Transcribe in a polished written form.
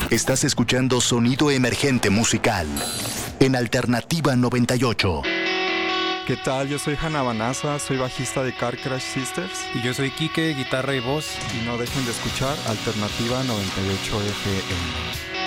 Estás escuchando Sonido Emergente Musical en Alternativa 98. ¿Qué tal? Yo soy Hanna Banasa, soy bajista de Car Crash Sisters. Y yo soy Quique, guitarra y voz. Y no dejen de escuchar Alternativa 98 FM.